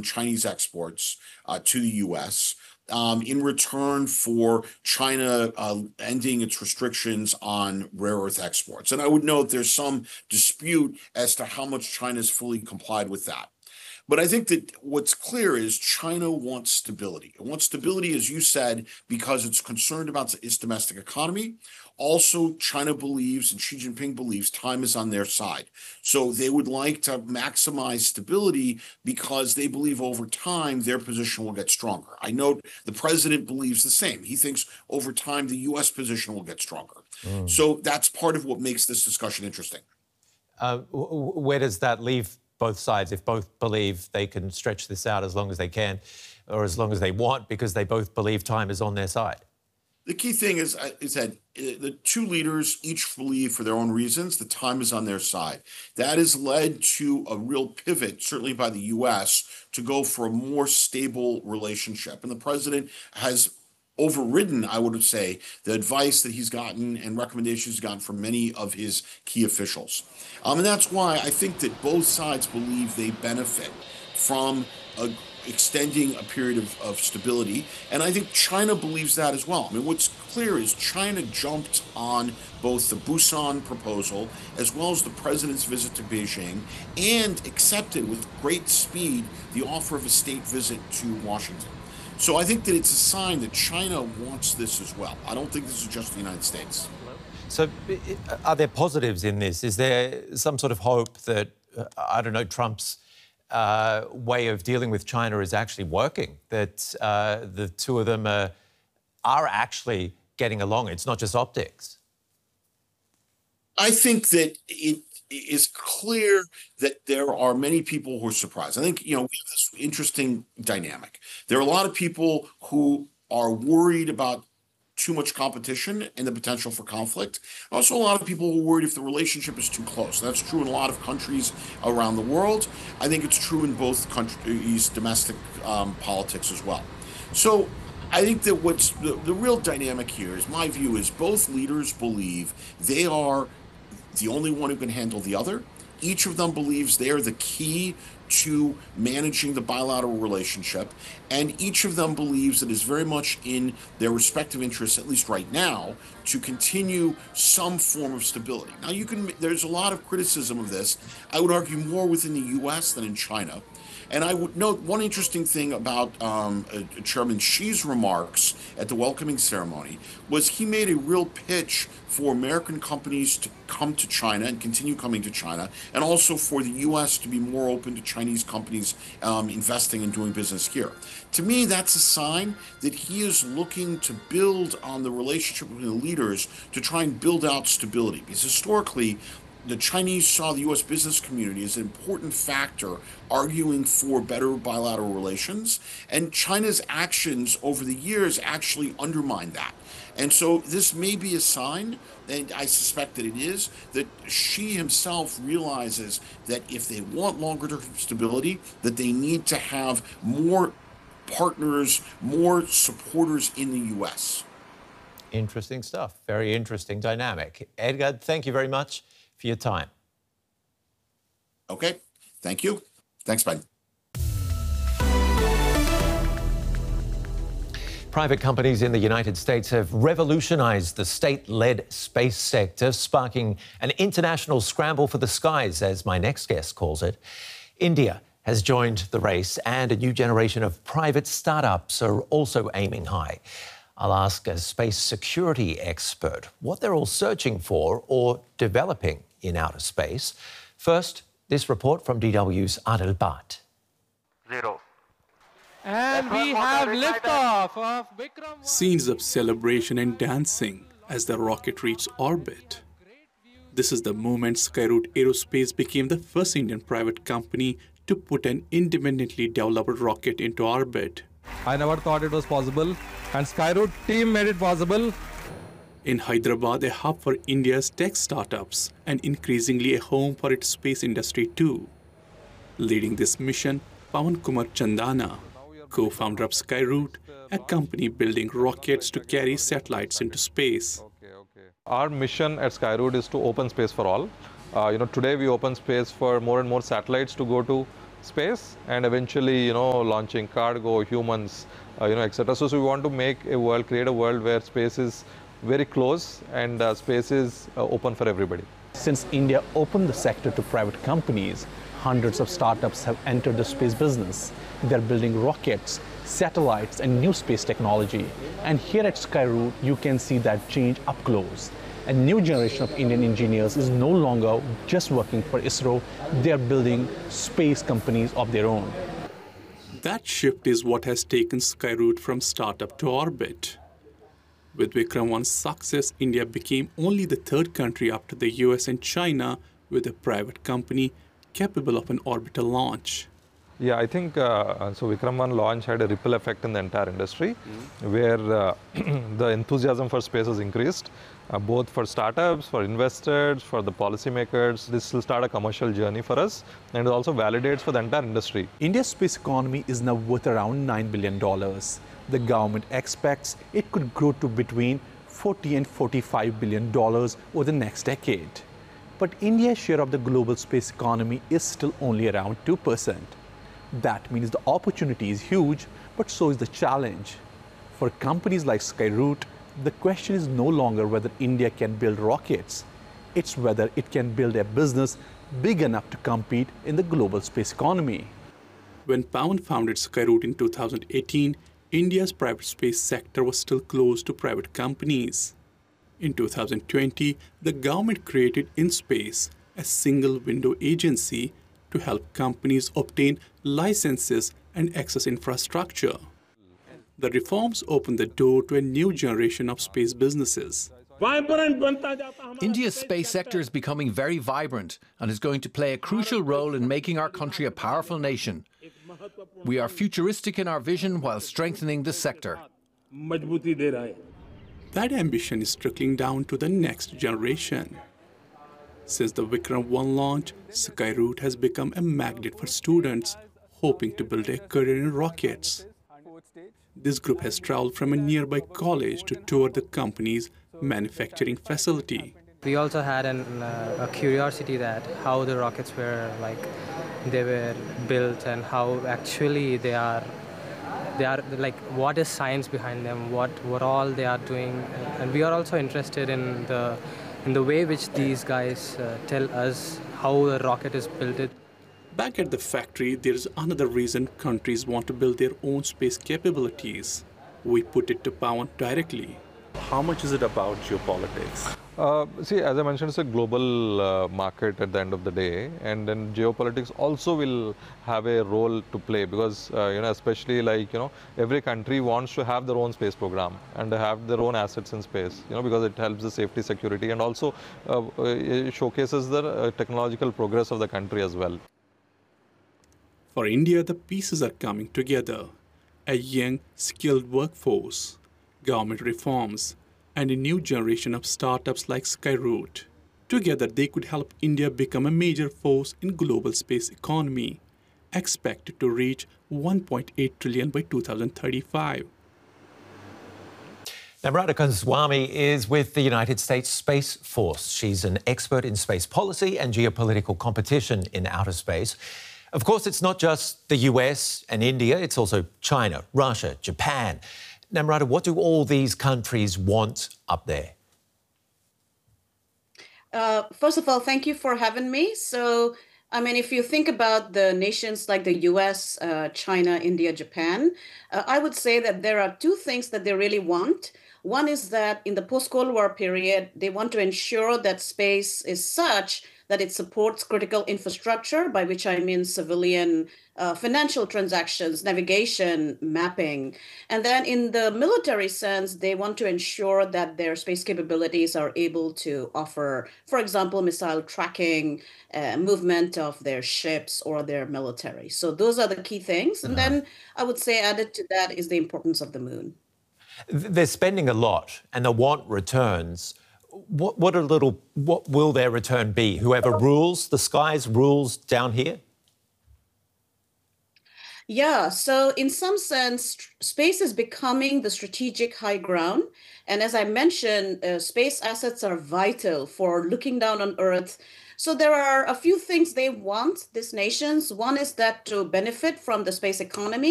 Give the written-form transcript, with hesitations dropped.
on Chinese exports to the U.S. In return for China ending its restrictions on rare earth exports. And I would note there's some dispute as to how much China's fully complied with that. But I think that what's clear is China wants stability. It wants stability, as you said, because it's concerned about its domestic economy. Also, China believes, and Xi Jinping believes, time is on their side. So they would like to maximize stability because they believe over time their position will get stronger. I note the president believes the same. He thinks over time the U.S. position will get stronger. So that's part of what makes this discussion interesting. Where does that leave both sides, if both believe they can stretch this out as long as they can or as long as they want, because they both believe time is on their side? The key thing is that the two leaders each believe, for their own reasons, the time is on their side. That has led to a real pivot, certainly by the U.S., to go for a more stable relationship. And the president has overridden, I would say, the advice that he's gotten and recommendations he's gotten from many of his key officials. And that's why I think that both sides believe they benefit from extending a period of stability. And I think China believes that as well. I mean, what's clear is China jumped on both the Busan proposal as well as the president's visit to Beijing and accepted with great speed the offer of a state visit to Washington. So I think that it's a sign that China wants this as well. I don't think this is just the United States. So are there positives in this? Is there some sort of hope that, I don't know, Trump's way of dealing with China is actually working, that the two of them are actually getting along? It's not just optics. I think that it is clear that there are many people who are surprised. I think, we have this interesting dynamic. There are a lot of people who are worried about too much competition and the potential for conflict. Also, a lot of people are worried if the relationship is too close. That's true in a lot of countries around the world. I think it's true in both countries' domestic politics as well. So I think that what's the real dynamic here is, my view is, both leaders believe they are the only one who can handle the other. Each of them believes they are the key to managing the bilateral relationship, and each of them believes it is very much in their respective interests, at least right now, to continue some form of stability. Now, there's a lot of criticism of this. I would argue more within the U.S. than in China. And I would note one interesting thing about Chairman Xi's remarks at the welcoming ceremony was he made a real pitch for American companies to come to China and continue coming to China, and also for the U.S. to be more open to Chinese companies investing and doing business here. To me, that's a sign that he is looking to build on the relationship between the leaders to try and build out stability. Because historically, the Chinese saw the U.S. business community as an important factor arguing for better bilateral relations, and China's actions over the years actually undermined that. And so this may be a sign, and I suspect that it is, that Xi himself realizes that if they want longer-term stability, that they need to have more partners, more supporters in the U.S. Interesting stuff. Very interesting dynamic. Edgar, thank you very much for your time. Okay. Thank you. Thanks, Biden. Private companies in the United States have revolutionized the state-led space sector, sparking an international scramble for the skies, as my next guest calls it. India has joined the race, and a new generation of private startups are also aiming high. I'll ask a space security expert what they're all searching for or developing in outer space. First, this report from DW's Adil Bhatt. 0. And we have liftoff of Vikram. Scenes of celebration and dancing as the rocket reached orbit. This is the moment Skyroot Aerospace became the first Indian private company to put an independently developed rocket into orbit. I never thought it was possible, and Skyroot team made it possible. In Hyderabad, a hub for India's tech startups, and increasingly a home for its space industry too. Leading this mission, Pawan Kumar Chandana, co-founder of Skyroot, a company building rockets to carry satellites into space. Our mission at Skyroot is to open space for all. Today we open space for more and more satellites to go to space and eventually, launching cargo, humans, etc. So we want to make a world, create a world where space is very close and space is open for everybody. Since India opened the sector to private companies, hundreds of startups have entered the space business. They're building rockets, satellites, and new space technology. And here at Skyroot, you can see that change up close. A new generation of Indian engineers is no longer just working for ISRO, they are building space companies of their own. That shift is what has taken Skyroot from startup to orbit. With Vikram 1's success, India became only the third country after the US and China with a private company capable of an orbital launch. Yeah, I think so Vikram 1 launch had a ripple effect in the entire industry, where the enthusiasm for space has increased, both for startups, for investors, for the policymakers. This will start a commercial journey for us, and it also validates for the entire industry. India's space economy is now worth around $9 billion. The government expects it could grow to between $40 and $45 billion over the next decade. But India's share of the global space economy is still only around 2%. That means the opportunity is huge, but so is the challenge. For companies like Skyroot, the question is no longer whether India can build rockets. It's whether it can build a business big enough to compete in the global space economy. When Pawan founded Skyroot in 2018, India's private space sector was still closed to private companies. In 2020, the government created InSpace, a single-window agency to help companies obtain licenses and access infrastructure. The reforms opened the door to a new generation of space businesses. India's space sector is becoming very vibrant and is going to play a crucial role in making our country a powerful nation. We are futuristic in our vision while strengthening the sector. That ambition is trickling down to the next generation. Since the Vikram 1 launch, Skyroot has become a magnet for students hoping to build a career in rockets. This group has traveled from a nearby college to tour the company's manufacturing facility. We also had a curiosity that how the rockets were they were built and how actually they are like what is science behind them, what all they are doing, and we are also interested in the way which these guys tell us how the rocket is built. Back at the factory, there's another reason countries want to build their own space capabilities. We put it to Pawan directly. How much is it about geopolitics? See, as I mentioned, it's a global market at the end of the day, and then geopolitics also will have a role to play because, especially every country wants to have their own space program and have their own assets in space, because it helps the safety, security, and also showcases the technological progress of the country as well. For India, the pieces are coming together. A young, skilled workforce, government reforms, and a new generation of startups like Skyroot. Together, they could help India become a major force in global space economy, expected to reach 1.8 trillion by 2035. Namrata Kundaswamy is with the United States Space Force. She's an expert in space policy and geopolitical competition in outer space. Of course, it's not just the US and India, it's also China, Russia, Japan. Namrata, what do all these countries want up there? First of all, thank you for having me. So, if you think about the nations like the US, China, India, Japan, I would say that there are two things that they really want. One is that in the post-Cold War period, they want to ensure that space is such that it supports critical infrastructure, by which I mean civilian financial transactions, navigation, mapping. And then in the military sense, they want to ensure that their space capabilities are able to offer, for example, missile tracking, movement of their ships or their military. So those are the key things. And then I would say added to that is the importance of the moon. They're spending a lot and they want returns. What will their return be? Whoever rules the skies rules down here? Yeah, so in some sense, space is becoming the strategic high ground. And as I mentioned, space assets are vital for looking down on Earth So there are a few things they want, these nations. One is that to benefit from the space economy.